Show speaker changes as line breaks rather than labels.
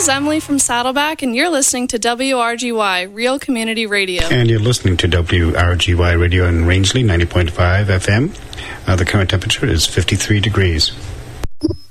is Emily from Saddleback, and you're listening to WRGY, Real Community Radio.
And you're listening to WRGY Radio in Rangeley, 90.5 FM. The current temperature is 53 degrees.